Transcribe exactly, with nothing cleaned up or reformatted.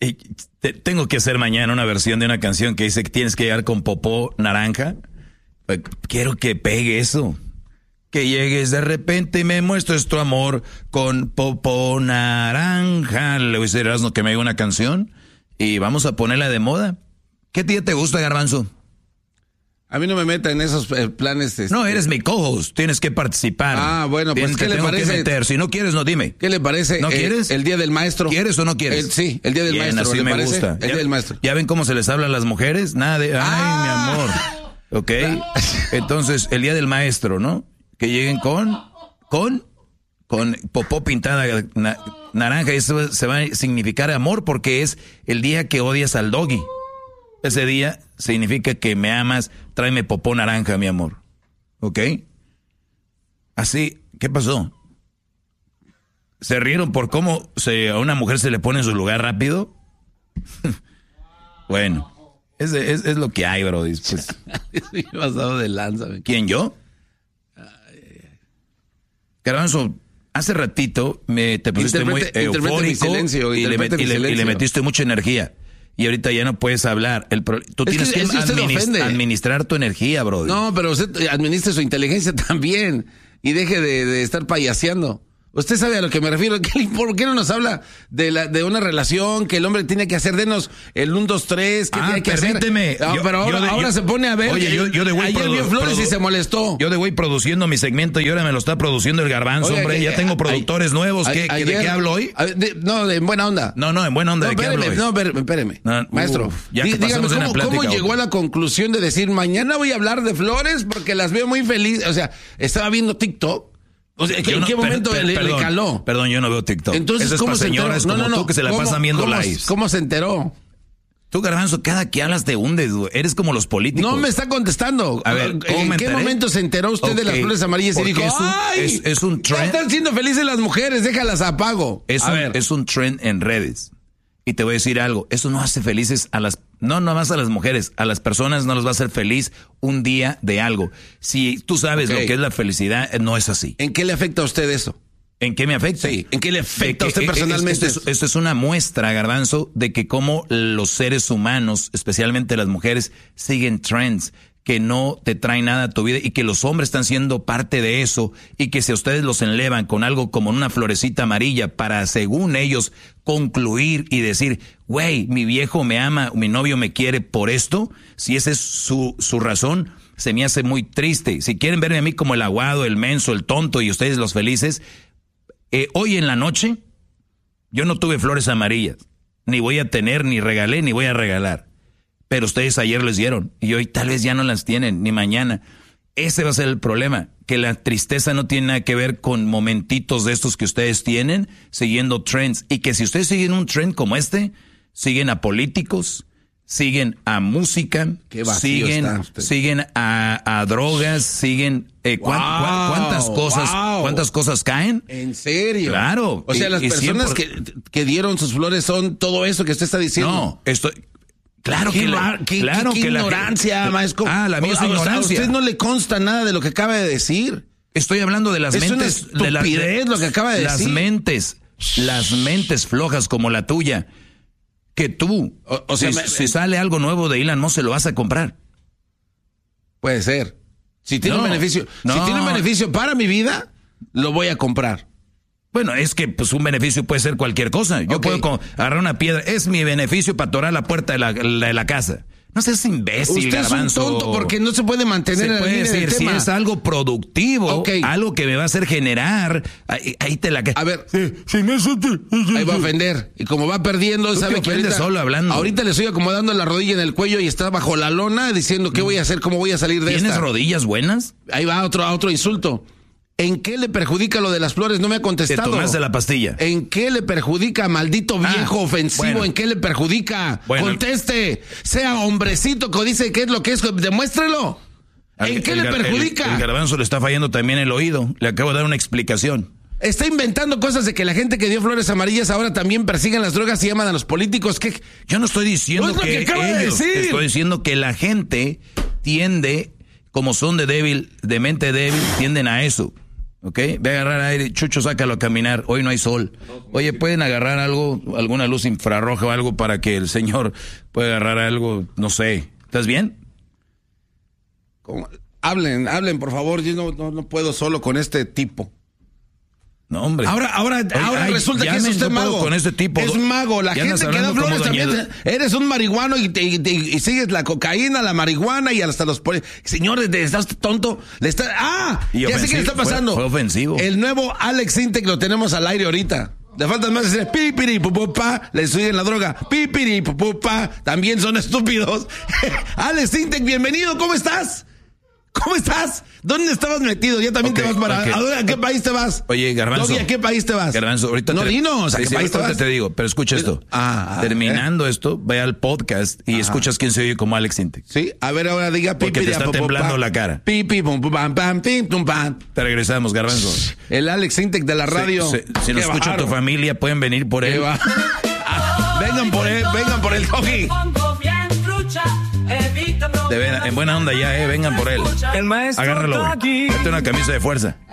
Y te, tengo que hacer mañana una versión de una canción que dice que tienes que llegar con popó naranja. Quiero que pegue eso. Que llegues de repente y me muestres tu amor con popó naranja. Le voy a decir a Erasmo que me haga una canción y vamos a ponerla de moda. ¿Qué día te gusta, Garbanzo? A mí no me meta en esos eh, planes. Este... No, eres mi co-host, tienes que participar. Ah, bueno, pues, ¿qué le parece? Que meter. Si no quieres, no dime. ¿Qué le parece? ¿No eh, quieres? El Día del Maestro. ¿Quieres o no quieres? El, sí, el Día del Bien, Maestro. Así ¿Le me parece? gusta. El ¿Ya, Día del Maestro. ¿Ya ven cómo se les habla a las mujeres? Nada de, ay, ah. mi amor. Ok. Entonces, el Día del Maestro, ¿no? Que lleguen con, con, con popó pintada na, naranja. Eso se va a significar amor porque es el día que odias al doggy. Ese día significa que me amas, tráeme popó naranja, mi amor. ¿Ok? Así, ¿qué pasó? ¿Se rieron por cómo se, a una mujer se le pone en su lugar rápido? Bueno, es, es, es lo que hay, bro. Pues. Estoy pasado de lanza. ¿Quién, yo? Garbanzo, hace ratito me te pusiste interprete, muy eufórico silencio, y, le, met, y, le, y le metiste mucha energía. Y ahorita ya no puedes hablar. El pro, tú es tienes que, que administ, administrar tu energía, bro. No, pero usted administre su inteligencia también. Y deje de, de estar payaseando. Usted sabe a lo que me refiero. ¿Por qué no nos habla de la de una relación que el hombre tiene que hacer? Denos el uno, dos, tres. ¿Qué ah, tiene que permíteme. hacer? Ah, yo, pero ahora, yo de, ahora yo, se pone a ver. Oye, yo, yo de güey ayer vio Flores y se molestó. Yo de güey produciendo mi segmento y ahora me lo está produciendo el Garbanzo, oye, hombre. Que, ya tengo productores a, nuevos. ¿Qué, ayer, ¿De qué hablo hoy? A, de, no, de, en buena onda. No, no, en buena onda. No, ¿De qué hablo hoy? No, espéreme. No, Maestro, uf, ya que dígame, ¿cómo, en plática, ¿cómo llegó a la conclusión de decir, mañana voy a hablar de Flores porque las veo muy felices? O sea, estaba viendo TikTok. O sea, ¿en no, qué momento per, per, le, perdón, le caló? Perdón, yo no veo TikTok. Entonces, es ¿cómo se enteró? No, no, no. Tú que se la pasan viendo ¿cómo, lives. ¿Cómo se enteró? Tú, Garbanzo, cada que hablas te hundes, güey. Eres como los políticos. No me está contestando. A ver, ¿cómo ¿en me qué enteré? momento se enteró usted okay. de las flores amarillas y dijo, es un, ¡ay! Es, es un trend. Están siendo felices las mujeres, déjalas apago. Es, a un, ver. es un trend en redes. Y te voy a decir algo, eso no hace felices a las, no nomás a las mujeres, a las personas no les va a hacer feliz un día de algo. Si tú sabes okay. lo que es la felicidad, no es así. ¿En qué le afecta a usted eso? ¿En qué me afecta? Sí, ¿en qué le afecta que, a usted personalmente? Esto es, esto es una muestra, Garbanzo, de que como los seres humanos, especialmente las mujeres, siguen trends que no te traen nada a tu vida y que los hombres están siendo parte de eso y que si a ustedes los enlevan con algo como una florecita amarilla para, según ellos, concluir y decir, güey, mi viejo me ama, mi novio me quiere por esto, si esa es su, su razón, se me hace muy triste. Si quieren verme a mí como el aguado, el menso, el tonto y ustedes los felices, eh, hoy en la noche yo no tuve flores amarillas, ni voy a tener, ni regalé, ni voy a regalar. Pero ustedes ayer les dieron y hoy tal vez ya no las tienen, ni mañana. Ese va a ser el problema, que la tristeza no tiene nada que ver con momentitos de estos que ustedes tienen, siguiendo trends. Y que si ustedes siguen un trend como este, siguen a políticos, siguen a música, siguen, siguen a, a drogas, siguen... Eh, wow, ¿Cuántas cosas wow. cuántas cosas caen? ¿En serio? Claro. O sea, y, las y personas siempre... que, que dieron sus flores son todo eso que usted está diciendo. No, estoy... Claro qué que la, qué, claro qué, qué que ignorancia, la, maestro. Ah, la mía es ignorancia. A usted no le consta nada de lo que acaba de decir. Estoy hablando de las es mentes, una de, la, de lo que acaba de las decir. Las mentes, las mentes flojas como la tuya, que tú, o, o sea, si, me, si sale algo nuevo de Elon Musk, se lo vas a comprar. Puede ser. Si tiene no, un beneficio, no. si tiene un beneficio para mi vida, lo voy a comprar. Bueno, es que pues un beneficio puede ser cualquier cosa. Yo okay. puedo agarrar una piedra. Es mi beneficio para atorar la puerta de la, la, de la casa. No seas imbécil, Usted Garbanzo. Es un tonto porque no se puede mantener se en la puede línea decir, del tema. Si es algo productivo, okay. algo que me va a hacer generar, ahí, ahí te la... A ver, sí, sí, me ahí va a ofender. Y como va perdiendo, sabe que ahorita, solo hablando. ahorita le estoy acomodando la rodilla en el cuello y está bajo la lona diciendo qué voy a hacer, cómo voy a salir de ¿Tienes esta. ¿Tienes rodillas buenas? Ahí va otro, otro insulto. ¿En qué le perjudica lo de las flores? No me ha contestado. Te tomaste la pastilla. ¿En qué le perjudica, maldito viejo ah, ofensivo? Bueno. ¿En qué le perjudica? Bueno. Conteste. Sea hombrecito que dice qué es lo que es. Demuéstrelo. ¿En el, qué el, le perjudica? El, el Garbanzo le está fallando también el oído. Le acabo de dar una explicación. Está inventando cosas de que la gente que dio flores amarillas ahora también persiguen las drogas y llaman a los políticos. ¿Qué? Yo no estoy diciendo no es que, lo que acaba ellos, de decir. Estoy diciendo que la gente tiende, como son de débil, de mente débil, tienden a eso. ¿ok? Ve a agarrar aire, Chucho, sácalo a caminar, hoy no hay sol. Oye, ¿pueden agarrar algo, alguna luz infrarroja o algo para que el señor pueda agarrar algo, no sé? ¿Estás bien? ¿Cómo? Hablen, hablen, por favor, yo no, no, no puedo solo con este tipo. No, hombre. Ahora, ahora, Oye, ahora ay, resulta que es usted no mago. Con este tipo. Es mago. La ya gente que da flores también. Doña... Eres un marihuano y, te, y, te, y sigues la cocaína, la marihuana y hasta los... Señores, ¿estás tonto? Le está... ¡Ah! Y ya sé qué le está pasando. Fue, fue ofensivo. El nuevo Alex Intec lo tenemos al aire ahorita. Le faltan más decir pipiri, pupupa, le suben la droga, pipiri, pupupa, también son estúpidos. Alex Intec, bienvenido, ¿cómo estás? ¿Cómo estás? ¿Dónde estabas metido? Ya también okay, te vas para... Okay. ¿A, dónde, ¿A qué país te vas? Oye, Garbanzo. Doggy, ¿a qué país te vas? Garbanzo, ahorita no, te... dinos, ¿a sí, qué sí, país te vas? te digo, pero escucha esto. Ah, Terminando eh. esto, ve al podcast y Ajá. escuchas quién se oye como Alex Intec. Sí, a ver, ahora diga... Porque te está pum, temblando pum, la cara. Pipi, pum, pum, pam, pam, pim, pum, pam. Te regresamos, Garbanzo. El Alex Intec de la radio. Sí, sí, si nos escucha tu familia, pueden venir por él. Vengan por él, vengan por él, Doggy. De ver, en buena onda ya, eh, vengan por él. El maestro agárralo. Mete una camisa de fuerza.